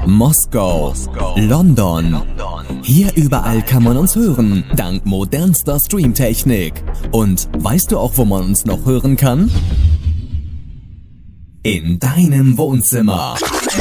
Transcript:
Moskau, London. Hier überall kann man uns hören, dank modernster Streamtechnik. Und weißt du auch, wo man uns noch hören kann? In deinem Wohnzimmer.